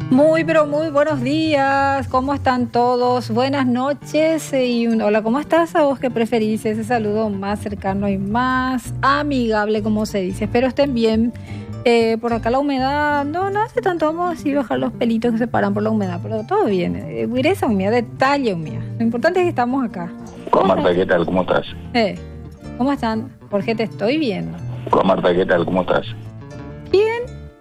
Muy, pero muy buenos días. ¿Cómo están todos? Buenas noches y un hola. ¿Cómo estás? A vos que preferís ese saludo más cercano y más amigable, como se dice. Espero estén bien. Por acá la humedad no hace tanto. Vamos así bajar los pelitos que se paran por la humedad, pero todo bien. Esa humedad, detalle humedad. Lo importante es que estamos acá. Con Marta, ¿qué tal? ¿Cómo estás? ¿Cómo están? Jorge, te estoy viendo. Con Marta, ¿qué tal? ¿Cómo estás? Bien.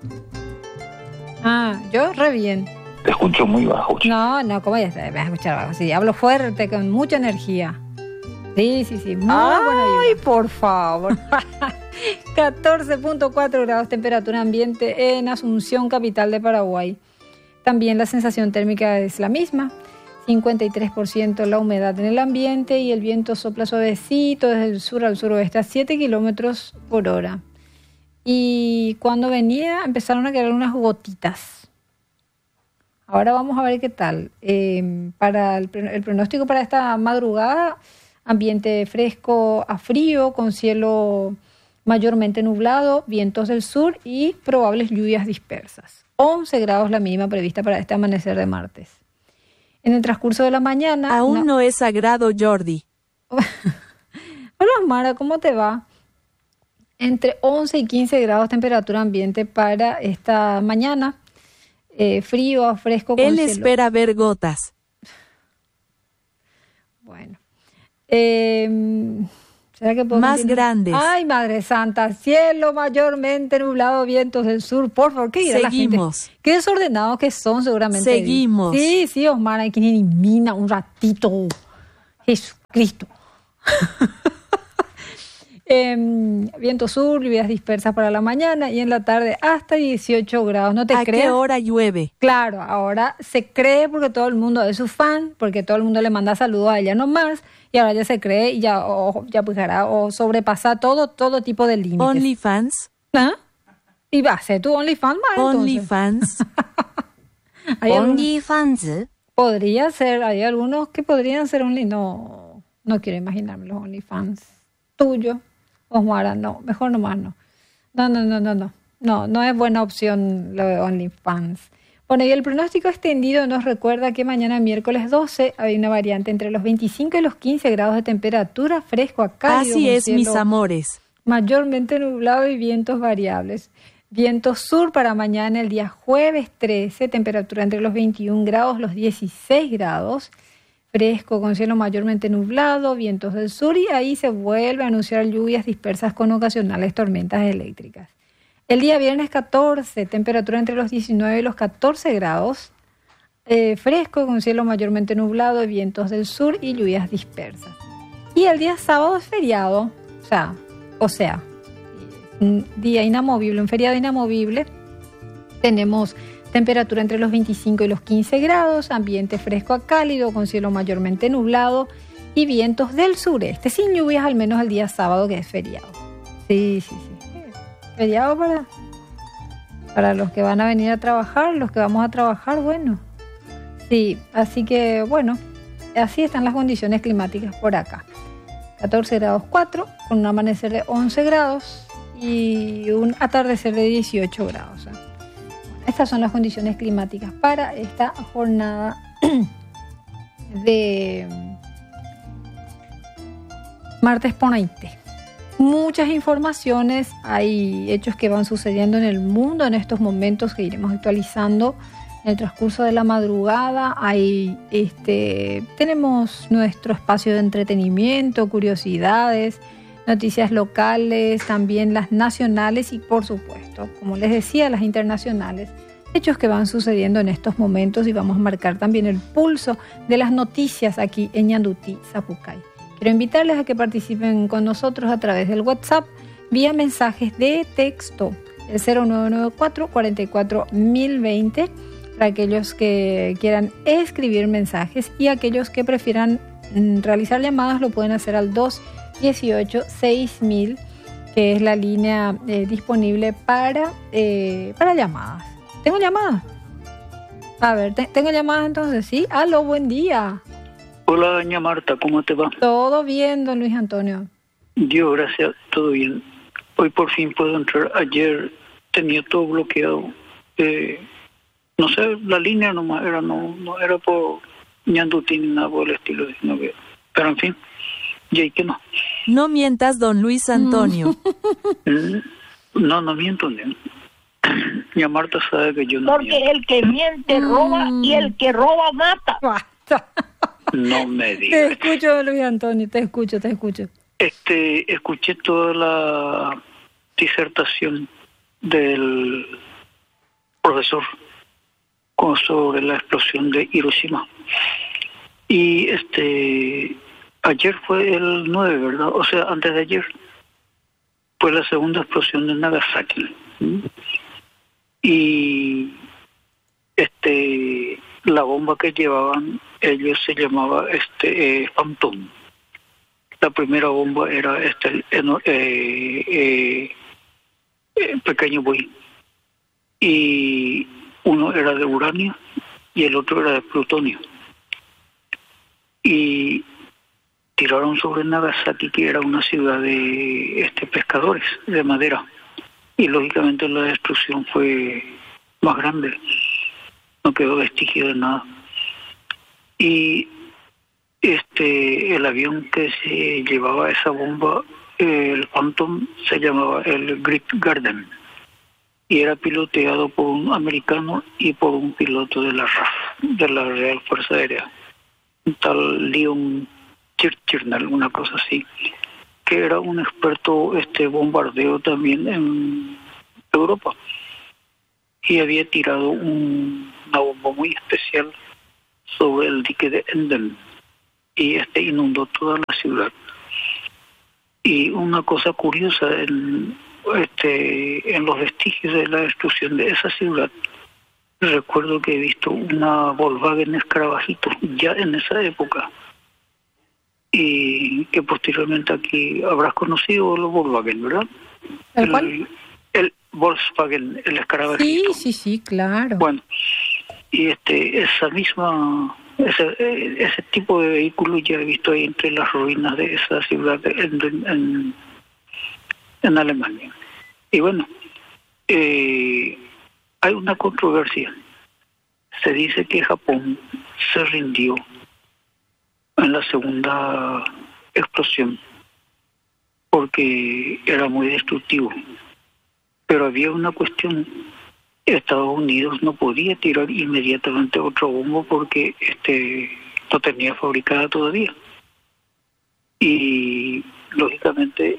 Yo re bien. Te escucho muy bajo. No, ¿cómo ya me vas a escuchar bajo? Sí, hablo fuerte, con mucha energía. Sí, muy buena vida. Ay, por favor. 14.4 grados temperatura ambiente en Asunción, capital de Paraguay. También la sensación térmica es la misma. 53% la humedad en el ambiente y el viento sopla suavecito desde el sur al suroeste a 7 kilómetros por hora. Y cuando venía empezaron a caer unas gotitas. Ahora vamos a ver qué tal. Para el pronóstico para esta madrugada, ambiente fresco a frío, con cielo mayormente nublado, vientos del sur y probables lluvias dispersas. 11 grados la mínima prevista para este amanecer de martes. En el transcurso de la mañana... Aún no es sagrado, Jordi. Hola, Mara, ¿cómo te va? Entre 11 y 15 grados temperatura ambiente para esta mañana. Frío, fresco. Con Él cielo. Espera ver gotas. Bueno. ¿Será que puedo más continuar? Grandes? Ay, Madre Santa, cielo mayormente nublado, vientos del sur. Por favor, ¿qué dirá la gente? Qué desordenados que son seguramente. Seguimos. Sí, Osmar, hay quien elimina un ratito. Jesucristo. Viento sur, lluvias dispersas para la mañana y en la tarde hasta 18 grados. ¿No te crees? ¿A qué hora llueve? Claro, ahora se cree porque todo el mundo es su fan, porque todo el mundo le manda saludos a ella nomás, y ahora ya se cree y ya buscará o sobrepasa todo tipo de límites. ¿OnlyFans? ¿Ah? ¿Y va a ser tu OnlyFans más entonces? ¿OnlyFans? ¿OnlyFans? Podría ser, hay algunos que podrían ser no quiero imaginarme los OnlyFans. Tuyo. Osmara, no, mejor nomás no. No es buena opción lo de OnlyFans. Bueno, y el pronóstico extendido nos recuerda que mañana miércoles 12 hay una variante entre los 25 y los 15 grados de temperatura, fresco a cálido. Así es, mis amores. Mayormente nublado y vientos variables. Viento sur para mañana, el día jueves 13, temperatura entre los 21 grados, los 16 grados. Fresco con cielo mayormente nublado, vientos del sur y ahí se vuelve a anunciar lluvias dispersas con ocasionales tormentas eléctricas. El día viernes 14, temperatura entre los 19 y los 14 grados, fresco con cielo mayormente nublado, vientos del sur y lluvias dispersas. Y el día sábado es feriado, o sea, un día inamovible, un feriado inamovible. Tenemos temperatura entre los 25 y los 15 grados, ambiente fresco a cálido con cielo mayormente nublado y vientos del sureste, sin lluvias al menos el día sábado que es feriado. Sí. Feriado para los que van a venir a trabajar, los que vamos a trabajar, bueno. Sí, así que bueno, así están las condiciones climáticas por acá. 14 grados 4, con un amanecer de 11 grados y un atardecer de 18 grados. Estas son las condiciones climáticas para esta jornada de martes ponaite. Muchas informaciones, hay hechos que van sucediendo en el mundo en estos momentos que iremos actualizando en el transcurso de la madrugada. Tenemos nuestro espacio de entretenimiento, curiosidades, noticias locales, también las nacionales y por supuesto, como les decía, las internacionales. Hechos que van sucediendo en estos momentos y vamos a marcar también el pulso de las noticias aquí en Ñandutí, Zapucay. Quiero invitarles a que participen con nosotros a través del WhatsApp vía mensajes de texto, el 0994 44 1020, para aquellos que quieran escribir mensajes y aquellos que prefieran realizar llamadas lo pueden hacer al 218 6000, que es la línea disponible para llamadas. ¿Tengo llamadas? A ver, ¿tengo llamadas entonces? Sí. Aló, buen día. Hola, doña Marta, ¿cómo te va? Todo bien, don Luis Antonio. Dios, gracias, todo bien. Hoy por fin puedo entrar. Ayer tenía todo bloqueado. No sé, la línea nomás era, no era por ñandutín ni nada por el estilo, sino que, pero en fin, y ahí que no. No mientas, don Luis Antonio. No miento, ni. Ya Marta sabe que yo no Porque miento. el que miente roba y el que roba mata. Basta. No me Te digas. escucho, Luis Antonio, te escucho. Escuché toda la disertación del profesor sobre la explosión de Hiroshima. Y ayer fue el 9, ¿verdad? O sea, antes de ayer fue la segunda explosión de Nagasaki. Y la bomba que llevaban ellos se llamaba Phantom. La primera bomba era pequeño buey, y uno era de uranio y el otro era de plutonio, y tiraron sobre Nagasaki, que era una ciudad de pescadores de madera, y lógicamente la destrucción fue más grande, no quedó vestigio de nada. Y el avión que se llevaba esa bomba, el Phantom, se llamaba el Great Garden y era piloteado por un americano y por un piloto de la RAF, de la Real Fuerza Aérea, un tal Leon Churchill, una cosa así, que era un experto bombardeo también en Europa, y había tirado una bomba muy especial sobre el dique de Enden, y inundó toda la ciudad. Y una cosa curiosa, en los vestigios de la destrucción de esa ciudad, recuerdo que he visto una Volkswagen Escarabajito ya en esa época, y que posteriormente aquí habrás conocido los Volkswagen, ¿verdad? ¿El cuál? El Volkswagen, el Escarabajito. Sí, claro. Bueno, y ese tipo de vehículos ya he visto ahí entre las ruinas de esa ciudad en Alemania. Y bueno, hay una controversia. Se dice que Japón se rindió en la segunda explosión porque era muy destructivo. Pero había una cuestión: Estados Unidos no podía tirar inmediatamente otro bombo porque no tenía fabricada todavía. Y lógicamente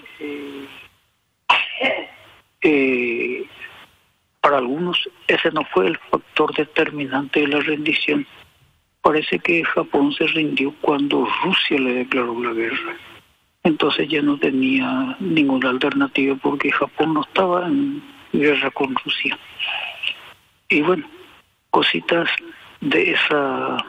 para algunos ese no fue el factor determinante de la rendición. Parece que Japón se rindió cuando Rusia le declaró la guerra. Entonces ya no tenía ninguna alternativa porque Japón no estaba en guerra con Rusia. Y bueno, cositas de esa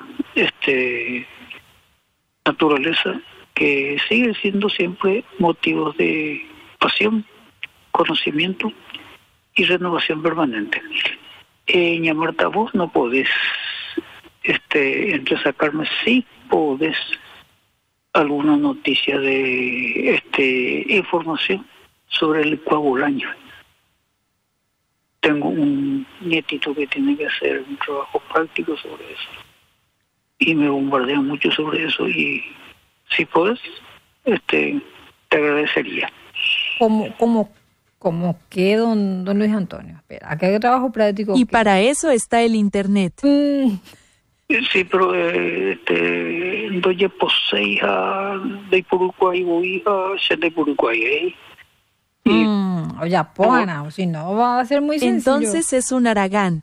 naturaleza que siguen siendo siempre motivos de pasión, conocimiento y renovación permanente. Ña Marta, vos no podés entresacarme, si podés, alguna noticia de información sobre el coagulaño. Tengo un nietito que tiene que hacer un trabajo práctico sobre eso y me bombardea mucho sobre eso, y si puedes, te agradecería. ¿Cómo qué, don Luis Antonio? Espera, acá hay trabajo práctico. Y para eso está el Internet. Sí, pero doye poseija de Purucuay boija, se de Purucuay, Oye, Poana, o si no, va a ser muy sencillo. Entonces es un haragán.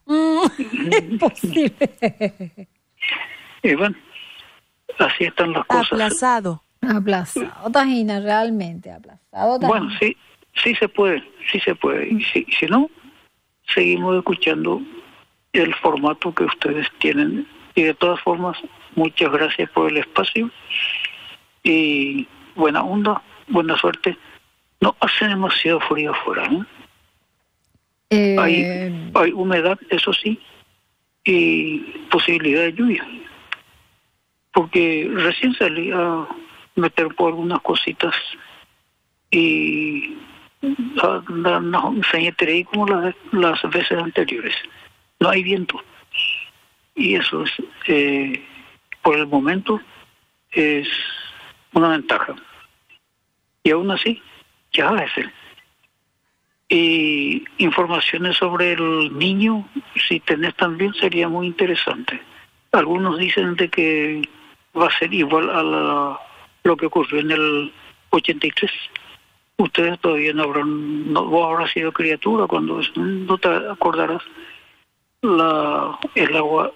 Imposible. Y bueno, así están las cosas. Aplazado. Aplazado, Tajina, realmente aplazado. Tajina. Bueno, sí se puede. Y si no, seguimos escuchando el formato que ustedes tienen. Y de todas formas, muchas gracias por el espacio y buena onda, buena suerte. No hace demasiado frío afuera, ¿no? Hay humedad, eso sí, y posibilidad de lluvia. Porque recién salí a meter por algunas cositas y no enseñé como las veces anteriores. No hay viento. y eso es, por el momento, es una ventaja. Y aún así, ya es él. Y informaciones sobre el niño, si tenés también, sería muy interesante. Algunos dicen de que va a ser igual a lo que ocurrió en el 83. Ustedes todavía no habrán, vos habrás sido criatura cuando no te acordarás. El agua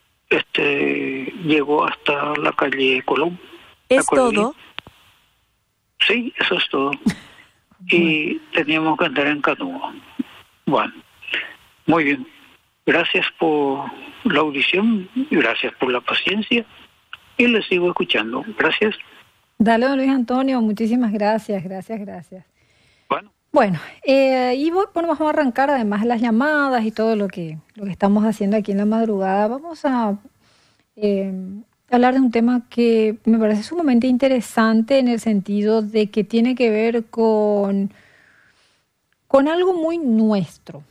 llegó hasta la calle Colón. ¿Es todo? Sí, eso es todo. Y teníamos que andar en canoa. Bueno, muy bien. Gracias por la audición y gracias por la paciencia. Y les sigo escuchando. Gracias. Dale, don Luis Antonio, muchísimas gracias. Bueno, vamos a arrancar además de las llamadas y todo lo que estamos haciendo aquí en la madrugada. Vamos a hablar de un tema que me parece sumamente interesante en el sentido de que tiene que ver con algo muy nuestro.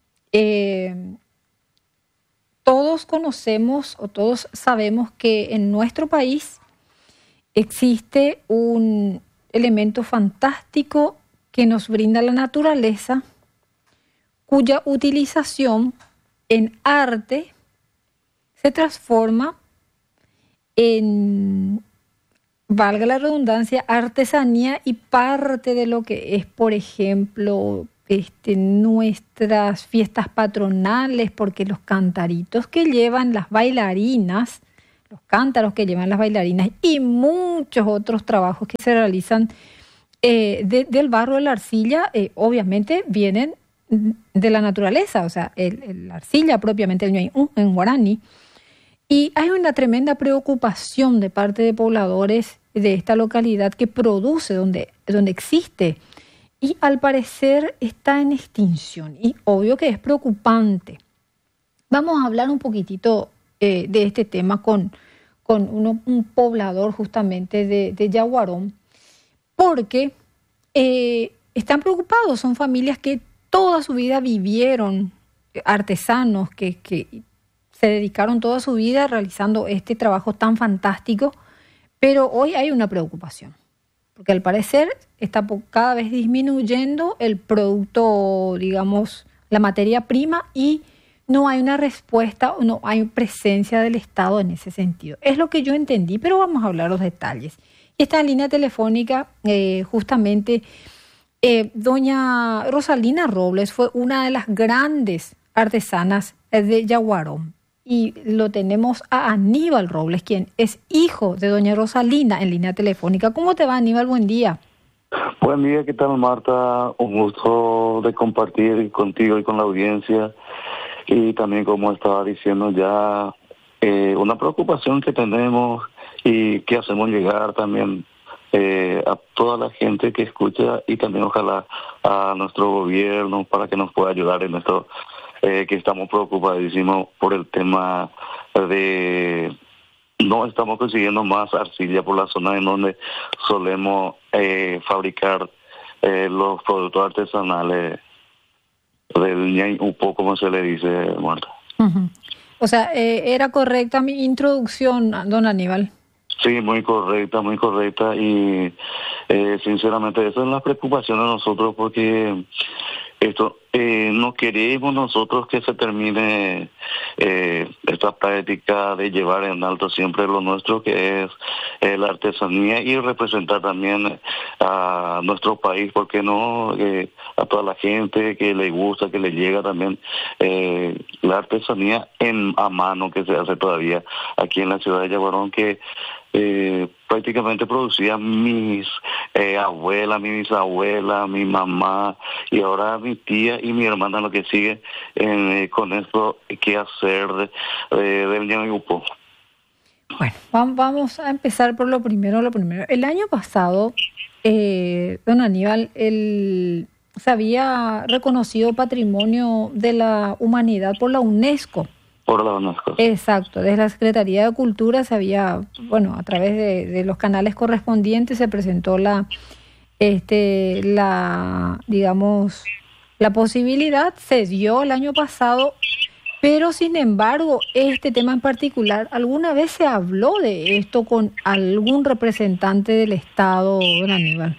Todos conocemos o todos sabemos que en nuestro país existe un elemento fantástico que nos brinda la naturaleza, cuya utilización en arte se transforma en, valga la redundancia, artesanía y parte de lo que es, por ejemplo, nuestras fiestas patronales, porque los cantaritos que llevan las bailarinas, los cántaros que llevan las bailarinas y muchos otros trabajos que se realizan del barro de la arcilla, obviamente vienen de la naturaleza, o sea, la arcilla propiamente, el ñuayún en guaraní. Y hay una tremenda preocupación de parte de pobladores de esta localidad que produce donde existe. Y al parecer está en extinción. Y obvio que es preocupante. Vamos a hablar un poquitito de este tema con un poblador justamente de Yaguarón. Porque están preocupados. Son familias que toda su vida vivieron, artesanos que se dedicaron toda su vida realizando este trabajo tan fantástico, pero hoy hay una preocupación, porque al parecer está cada vez disminuyendo el producto, digamos, la materia prima, y no hay una respuesta o no hay presencia del Estado en ese sentido. Es lo que yo entendí, pero vamos a hablar los detalles. Y está en línea telefónica justamente doña Rosalina Robles, fue una de las grandes artesanas de Yaguarón. Y lo tenemos a Aníbal Robles, quien es hijo de doña Rosalina, en línea telefónica. ¿Cómo te va, Aníbal? Buen día. Buen día, ¿qué tal, Marta? Un gusto de compartir contigo y con la audiencia. Y también, como estaba diciendo ya, una preocupación que tenemos y que hacemos llegar también a toda la gente que escucha, y también ojalá a nuestro gobierno para que nos pueda ayudar en esto. Que estamos preocupadísimos por el tema de no estamos consiguiendo más arcilla por la zona en donde solemos fabricar los productos artesanales del ñay upo, como se le dice, Marta. Uh-huh. O sea, ¿era correcta mi introducción, don Aníbal? Sí, muy correcta, y sinceramente esa es la preocupación de nosotros, porque esto no queremos nosotros que se termine esta práctica de llevar en alto siempre lo nuestro, que es la artesanía, y representar también a nuestro país, porque no a toda la gente que le gusta, que le llega también la artesanía a mano que se hace todavía aquí en la ciudad de Yaguarón, que prácticamente producía mis abuelas, mi bisabuela, mi mamá, y ahora mi tía y mi hermana, lo que sigue con esto que hacer del ñay upo. Bueno, vamos a empezar por lo primero. El año pasado, don Aníbal, se había reconocido Patrimonio de la Humanidad por la UNESCO. Por la UNESCO. Exacto, desde la Secretaría de Cultura se había, a través de los canales correspondientes se presentó la posibilidad, se dio el año pasado, Pero sin embargo, este tema en particular, ¿alguna vez se habló de esto con algún representante del Estado, don Aníbal?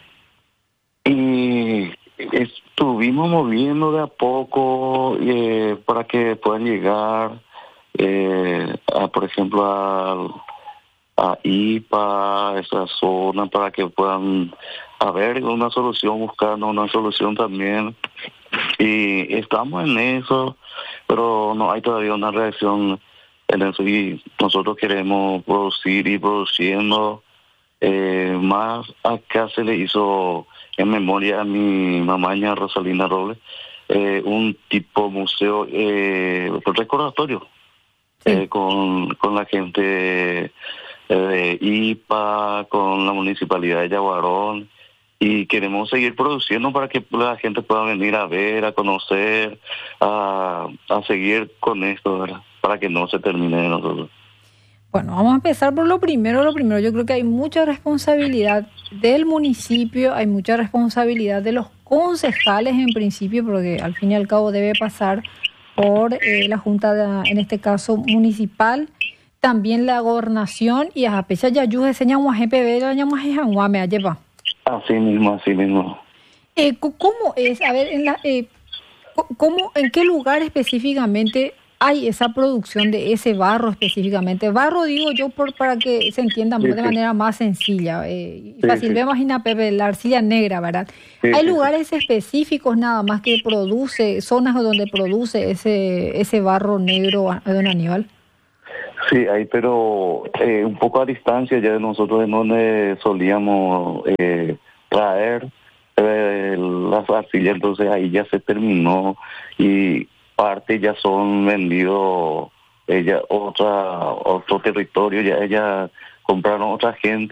Y estuvimos moviendo de a poco para que puedan llegar, por ejemplo, a IPA, a esa zona, para que puedan haber una solución, buscando una solución también. Y estamos en eso, pero no hay todavía una reacción en eso. Y nosotros queremos producir y produciendo. Más acá se le hizo en memoria a mi mamaña Rosalina Robles un tipo museo recordatorio con la gente de IPA, con la municipalidad de Yaguarón, y queremos seguir produciendo para que la gente pueda venir a ver, a conocer, a seguir con esto, ¿verdad? Para que no se termine de nosotros. Bueno, vamos a empezar por lo primero. Lo primero, yo creo que hay mucha responsabilidad del municipio, hay mucha responsabilidad de los concejales en principio, porque al fin y al cabo debe pasar por la Junta, en este caso municipal, también la gobernación, y a pesar de ayuda de GPB, la llama me lleva. Así mismo, así mismo. ¿Cómo es? A ver, ¿en qué lugar específicamente hay esa producción de ese barro específicamente? Barro digo yo para que se entienda de manera más sencilla. Fácil, vemos la arcilla negra, ¿verdad? Hay lugares específicos nada más que produce, zonas donde produce ese barro negro, don Aníbal. Sí, hay, pero un poco a distancia ya de nosotros, en donde solíamos traer las arcillas, entonces ahí ya se terminó y parte ya son vendidos otro territorio, ya compraron otra gente.